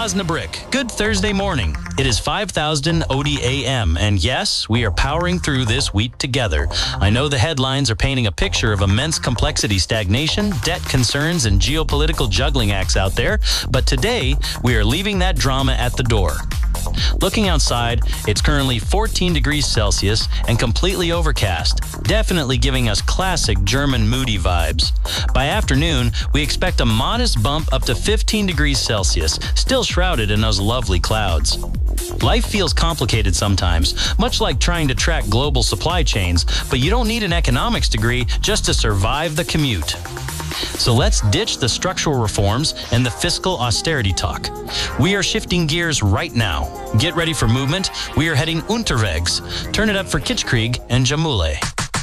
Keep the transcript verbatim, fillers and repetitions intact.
Osnabrück. Good Thursday morning. It is five thousand O D A M, and yes, we are powering through this week together. I know the headlines are painting a picture of immense complexity, stagnation, debt concerns, and geopolitical juggling acts out there, but today we are leaving that drama at the door. Looking outside, it's currently fourteen degrees Celsius and completely overcast, definitely giving us classic German moody vibes. By afternoon, we expect a modest bump up to fifteen degrees Celsius, still shrouded in those lovely clouds. Life feels complicated sometimes, much like trying to track global supply chains, but you don't need an economics degree just to survive the commute. So let's ditch the structural reforms and the fiscal austerity talk. We are shifting gears right now. Get ready for movement. We are heading unterwegs. Turn it up for Kitschkrieg and Jamule.